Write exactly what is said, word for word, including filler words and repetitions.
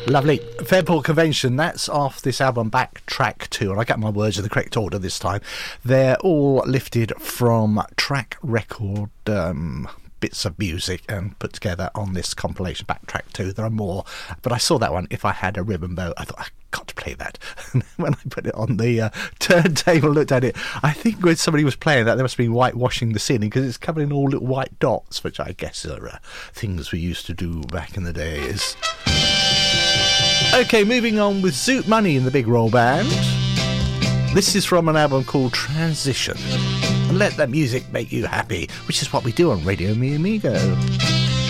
Lovely. Fairport Convention, that's off this album Backtrack two, and I got my words in the correct order this time. They're all lifted from track record um, bits of music and put together on this compilation Backtrack two. There are more, but I saw that one, If I Had a Ribbon Bow. I thought, I got to play that. And when I put it on the uh, turntable, looked at it, I think when somebody was playing that, they must have been whitewashing the ceiling because it's covered in all little white dots, which I guess are uh, things we used to do back in the days. Okay, moving on with Zoot Money in the Big Roll Band. This is from an album called Transition. And let the music make you happy, which is what we do on Radio Mi Amigo.